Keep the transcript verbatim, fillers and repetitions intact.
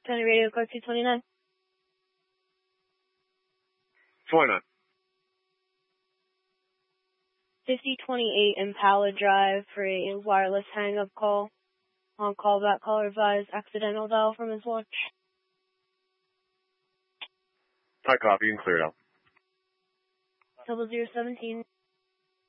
County Radio Car two twenty-nine. twenty-nine. fifty twenty-eight Impala Drive for a wireless hang-up call. On callback, caller advised accidental dial from his watch. I copy and clear it out. Double zero seventeen.